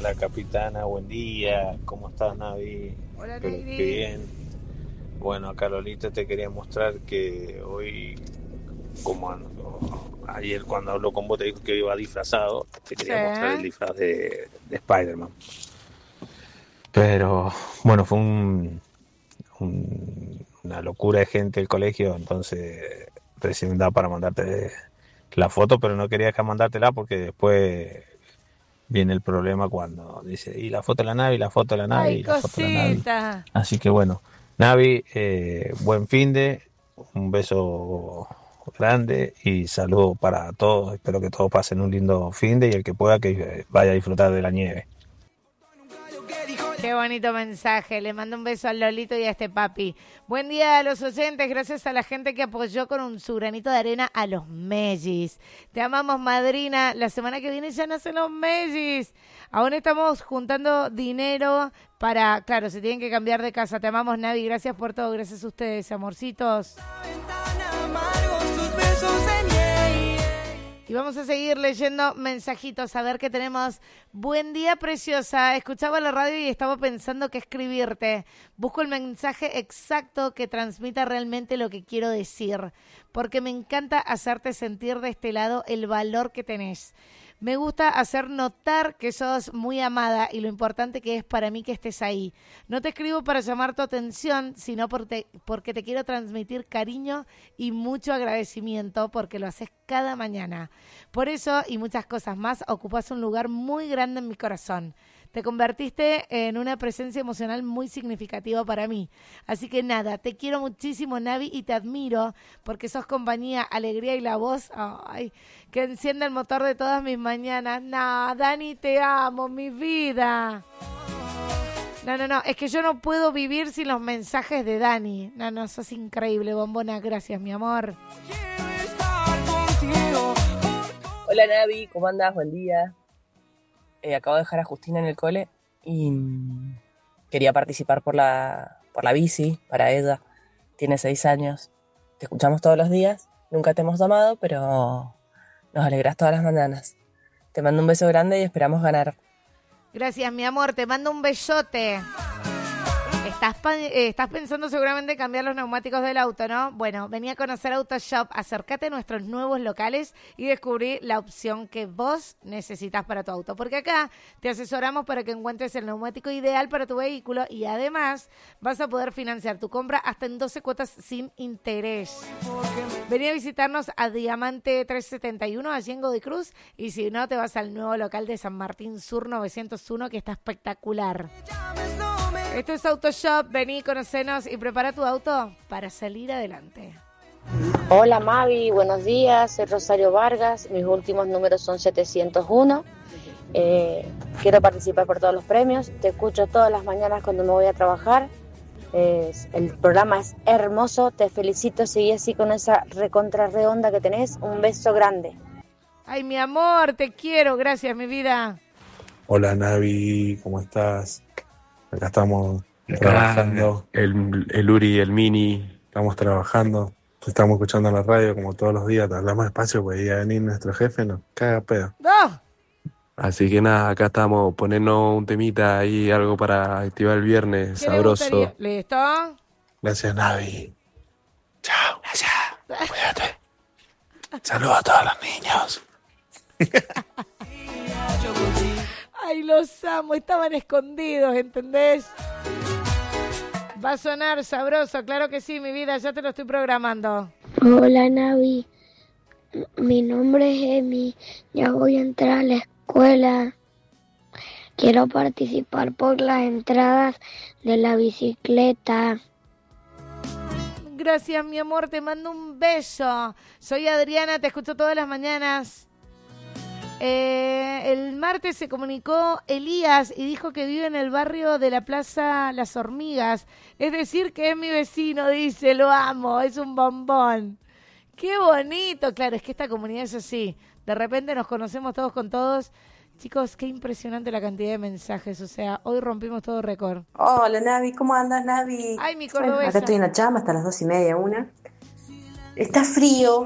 Hola capitana, buen día. ¿Cómo estás, Navi? Hola, Espero que Navy. bien. Bueno, Carolita, te quería mostrar que hoy, ayer cuando habló con vos te dijo que iba disfrazado, te Sí. quería mostrar el disfraz de Spider-Man. Pero bueno, fue una locura de gente el colegio, entonces recién da para mandarte la foto, pero no quería dejar mandártela porque después viene el problema cuando dice, y la foto de la Navi, la foto de la Navi, Ay, y la foto de la Navi. cosita. Así que bueno, Navi, buen fin de, un beso grande y saludo para todos. Espero que todos pasen un lindo fin de y el que pueda que vaya a disfrutar de la nieve. Qué bonito mensaje. Le mando un beso al Lolito y a este papi. Buen día a los oyentes. Gracias a la gente que apoyó con su granito de arena a los Mellis. Te amamos, madrina. La semana que viene ya nacen los Mellis. Aún estamos juntando dinero para... Claro, se tienen que cambiar de casa. Te amamos, Navi. Gracias por todo. Gracias a ustedes, amorcitos. Y vamos a seguir leyendo mensajitos, a ver qué tenemos. Buen día, preciosa. Escuchaba la radio y estaba pensando qué escribirte. Busco el mensaje exacto que transmita realmente lo que quiero decir, porque me encanta hacerte sentir de este lado el valor que tenés. Me gusta hacer notar que sos muy amada y lo importante que es para mí que estés ahí. No te escribo para llamar tu atención, sino porque te quiero transmitir cariño y mucho agradecimiento porque lo haces cada mañana. Por eso y muchas cosas más, ocupas un lugar muy grande en mi corazón. Te convertiste en una presencia emocional muy significativa para mí. Así que nada, te quiero muchísimo, Navi, y te admiro porque sos compañía, alegría y la voz que enciende el motor de todas mis mañanas. No, Dani, te amo, mi vida. No, es que yo no puedo vivir sin los mensajes de Dani. No, sos increíble, bombona. Gracias, mi amor. Hola Navi, ¿cómo andás? Buen día. Acabo de dejar a Justina en el cole y quería participar por la bici para ella. Tiene 6 años. Te escuchamos todos los días. Nunca te hemos llamado, pero nos alegras todas las mañanas. Te mando un beso grande y esperamos ganar. Gracias, mi amor. Te mando un besote. Estás pensando seguramente en cambiar los neumáticos del auto, ¿no? Bueno, vení a conocer AutoShop, acércate a nuestros nuevos locales y descubrí la opción que vos necesitas para tu auto. Porque acá te asesoramos para que encuentres el neumático ideal para tu vehículo y además vas a poder financiar tu compra hasta en 12 cuotas sin interés. Vení a visitarnos a Diamante 371 allí en Godoy Cruz y si no te vas al nuevo local de San Martín Sur 901 que está espectacular. Esto es AutoShop, vení, conocenos y prepara tu auto para salir adelante. Hola Mavi, buenos días, soy Rosario Vargas, mis últimos números son 701. Quiero participar por todos los premios, te escucho todas las mañanas cuando me voy a trabajar. El programa es hermoso, te felicito, seguí así con esa recontra redonda que tenés, un beso grande. Ay, mi amor, te quiero, gracias, mi vida. Hola Navi, ¿cómo estás? Acá estamos trabajando, el Uri y el Mini, estamos trabajando, estamos escuchando la radio como todos los días, te hablamos despacio, pues iba a venir nuestro jefe, nos caga pedo. ¡No! Así que nada, acá estamos poniendo un temita ahí, algo para activar el viernes, ¿Qué le gustaría? sabroso. ¿Listo? Gracias Navi. Chao, gracias, cuídate. Saludos a todos los niños. Ay, los amo, estaban escondidos, ¿entendés? Va a sonar sabroso, claro que sí, mi vida, ya te lo estoy programando. Hola Navi, mi nombre es Emi, ya voy a entrar a la escuela. Quiero participar por las entradas de la bicicleta. Gracias, mi amor, te mando un beso. Soy Adriana, te escucho todas las mañanas. El martes se comunicó Elías y dijo que vive en el barrio de la Plaza Las Hormigas. Es decir, que es mi vecino, dice, lo amo, es un bombón. ¡Qué bonito! Claro, es que esta comunidad es así. De repente nos conocemos todos con todos. Chicos, qué impresionante la cantidad de mensajes. O sea, hoy rompimos todo récord. Hola Navi, ¿cómo andas Navi? Ay, mi Bueno, cordobesa. acá estoy en la chamba hasta las 2:30, 1. Está frío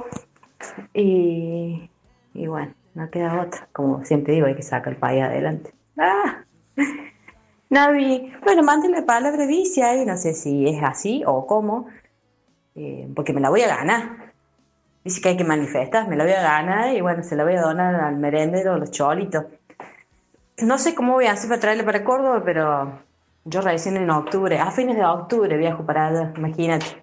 y bueno, no queda otra. Como siempre digo, hay que sacar el país adelante. Navi, bueno, mande la palabra bici ahí, no sé si es así o cómo, porque me la voy a ganar. Dice que hay que manifestar, me la voy a ganar y bueno, se la voy a donar al merendero, a los cholitos. No sé cómo voy a hacer para traerla para Córdoba, pero yo recién en octubre, a fines de octubre viajo para allá, imagínate.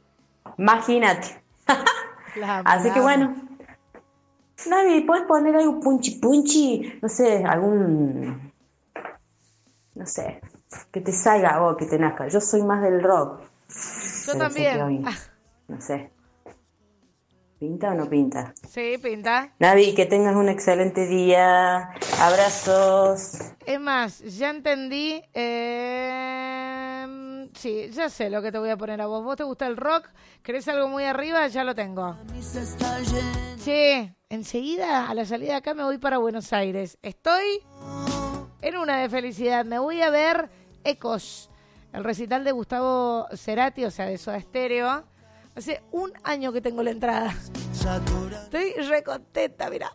Así que bueno, Navi, ¿puedes poner algo punchi? No sé, no sé, que te salga a vos, que te nazca. Yo soy más del rock. Yo también. No sé. ¿Pinta o no pinta? Sí, pinta. Navi, que tengas un excelente día. Abrazos. Es más, ya entendí. Sí, ya sé lo que te voy a poner a vos. ¿Vos te gusta el rock? ¿Querés algo muy arriba? Ya lo tengo. Sí, enseguida, a la salida de acá, me voy para Buenos Aires. Estoy en una de felicidad. Me voy a ver Ecos, el recital de Gustavo Cerati, o sea, de Soda Stereo. Hace 1 año que tengo la entrada. Estoy recontenta, mirá.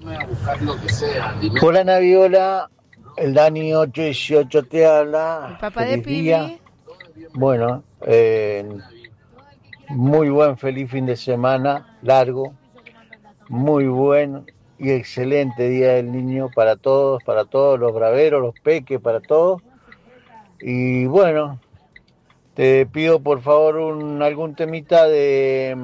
Hola Navi, hola. El Dani 818 te habla. El papá de Pili. Día. Bueno, muy buen, feliz fin de semana, largo. Muy buen y excelente Día del Niño para todos los braveros, los peques, para todos. Y bueno, te pido por favor algún temita de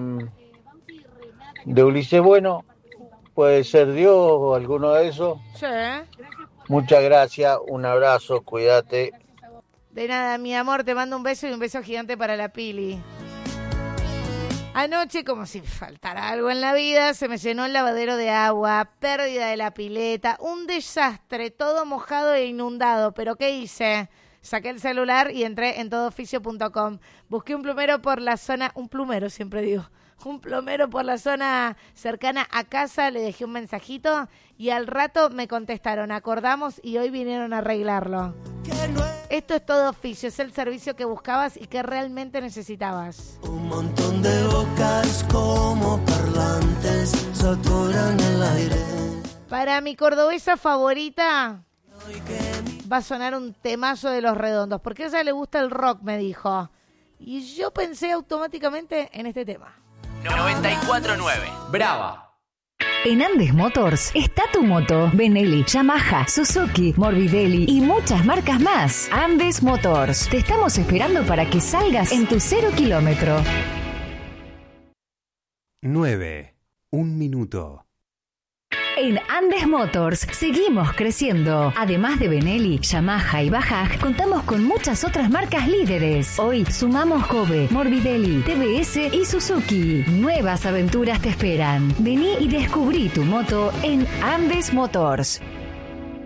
Ulises Bueno, puede ser Dios o alguno de esos. Sí. Muchas gracias, un abrazo, cuídate. De nada, mi amor, te mando un beso y un beso gigante para la Pili. Anoche, como si faltara algo en la vida, se me llenó el lavadero de agua, pérdida de la pileta, un desastre, todo mojado e inundado. ¿Pero qué hice? Saqué el celular y entré en todooficio.com. Busqué un plomero por la zona, un plomero por la zona cercana a casa, le dejé un mensajito y al rato me contestaron, acordamos y hoy vinieron a arreglarlo. Esto es Todo Oficio, es el servicio que buscabas y que realmente necesitabas. Un montón de bocas como parlantes saturan el aire. Para mi cordobesa favorita va a sonar un temazo de Los Redondos, porque a ella le gusta el rock, me dijo. Y yo pensé automáticamente en este tema. 94.9 Brava. En Andes Motors está tu moto, Benelli, Yamaha, Suzuki, Morbidelli y muchas marcas más. Andes Motors, te estamos esperando para que salgas en tu 0 kilómetro. 9. 1 minuto. En Andes Motors seguimos creciendo. Además de Benelli, Yamaha y Bajaj, contamos con muchas otras marcas líderes. Hoy sumamos Kobe, Morbidelli, TBS y Suzuki. Nuevas aventuras te esperan. Vení y descubrí tu moto en Andes Motors.